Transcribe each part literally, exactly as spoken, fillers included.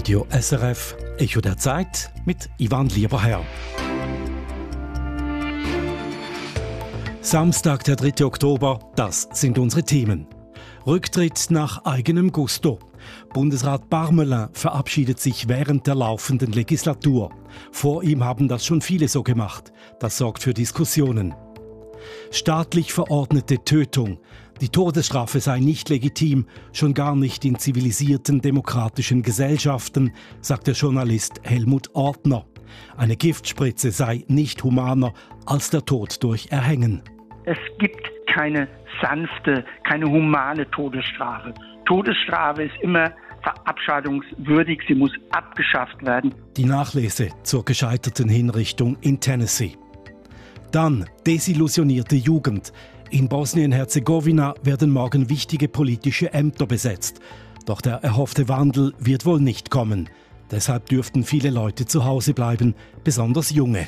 Radio S R F, Echo der Zeit mit Ivan Lieberherr. Samstag, der dritte Oktober, das sind unsere Themen. Rücktritt nach eigenem Gusto. Bundesrat Parmelin verabschiedet sich während der laufenden Legislatur. Vor ihm haben das schon viele so gemacht. Das sorgt für Diskussionen. Staatlich verordnete Tötung. Die Todesstrafe sei nicht legitim, schon gar nicht in zivilisierten demokratischen Gesellschaften, sagt der Journalist Helmut Ortner. Eine Giftspritze sei nicht humaner als der Tod durch Erhängen. Es gibt keine sanfte, keine humane Todesstrafe. Todesstrafe ist immer verabscheuungswürdig, sie muss abgeschafft werden. Die Nachlese zur gescheiterten Hinrichtung in Tennessee. Dann desillusionierte Jugend. In Bosnien-Herzegowina werden morgen wichtige politische Ämter besetzt. Doch der erhoffte Wandel wird wohl nicht kommen. Deshalb dürften viele Leute zu Hause bleiben, besonders Junge.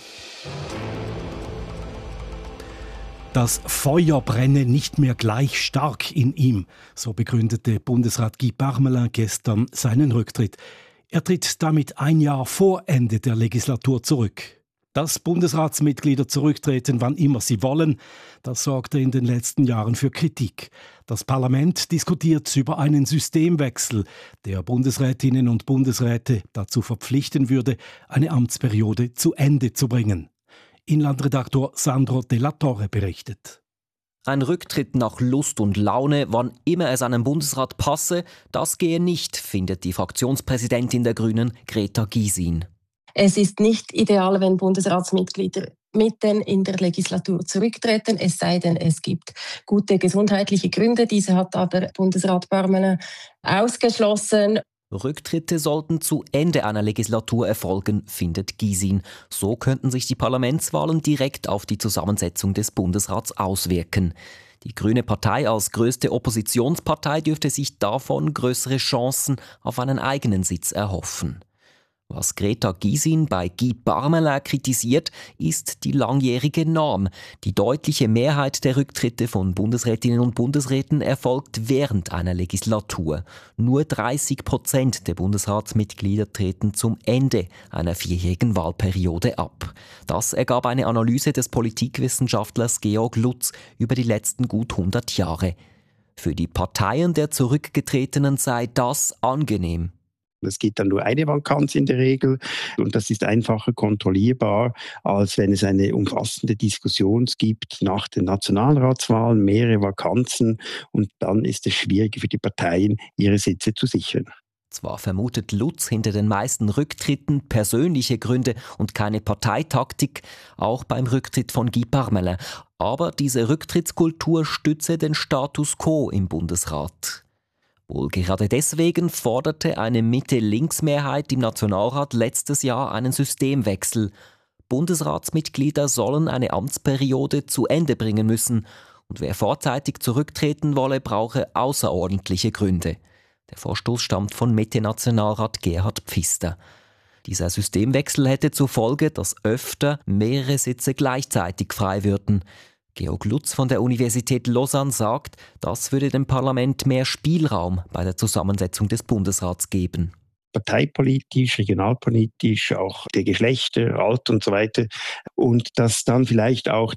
Das Feuer brenne nicht mehr gleich stark in ihm, so begründete Bundesrat Guy Parmelin gestern seinen Rücktritt. Er tritt damit ein Jahr vor Ende der Legislatur zurück. Dass Bundesratsmitglieder zurücktreten, wann immer sie wollen, das sorgte in den letzten Jahren für Kritik. Das Parlament diskutiert über einen Systemwechsel, der Bundesrätinnen und Bundesräte dazu verpflichten würde, eine Amtsperiode zu Ende zu bringen. Inlandredaktor Sandro Della Torre berichtet. Ein Rücktritt nach Lust und Laune, wann immer es einem Bundesrat passe, das gehe nicht, findet die Fraktionspräsidentin der Grünen, Greta Gysin. Es ist nicht ideal, wenn Bundesratsmitglieder mitten in der Legislatur zurücktreten, es sei denn, es gibt gute gesundheitliche Gründe. Diese hat aber Bundesrat Parmelin ausgeschlossen. Rücktritte sollten zu Ende einer Legislatur erfolgen, findet Gysin. So könnten sich die Parlamentswahlen direkt auf die Zusammensetzung des Bundesrats auswirken. Die Grüne Partei als größte Oppositionspartei dürfte sich davon größere Chancen auf einen eigenen Sitz erhoffen. Was Greta Gysin bei Guy Parmelin kritisiert, ist die langjährige Norm. Die deutliche Mehrheit der Rücktritte von Bundesrätinnen und Bundesräten erfolgt während einer Legislatur. Nur dreißig Prozent der Bundesratsmitglieder treten zum Ende einer vierjährigen Wahlperiode ab. Das ergab eine Analyse des Politikwissenschaftlers Georg Lutz über die letzten gut hundert Jahre. Für die Parteien der Zurückgetretenen sei das angenehm. Es gibt dann nur eine Vakanz in der Regel und das ist einfacher kontrollierbar, als wenn es eine umfassende Diskussion gibt nach den Nationalratswahlen, mehrere Vakanzen und dann ist es schwieriger für die Parteien, ihre Sitze zu sichern. Zwar vermutet Lutz hinter den meisten Rücktritten persönliche Gründe und keine Parteitaktik, auch beim Rücktritt von Guy Parmelin. Aber diese Rücktrittskultur stütze den Status quo im Bundesrat. Wohl gerade deswegen forderte eine Mitte-Links-Mehrheit im Nationalrat letztes Jahr einen Systemwechsel. Bundesratsmitglieder sollen eine Amtsperiode zu Ende bringen müssen und wer vorzeitig zurücktreten wolle, brauche außerordentliche Gründe. Der Vorstoß stammt von Mitte-Nationalrat Gerhard Pfister. Dieser Systemwechsel hätte zur Folge, dass öfter mehrere Sitze gleichzeitig frei würden. Georg Lutz von der Universität Lausanne sagt, das würde dem Parlament mehr Spielraum bei der Zusammensetzung des Bundesrats geben. Parteipolitisch, regionalpolitisch, auch der Geschlechter, Alter und so weiter. Und dass dann vielleicht auch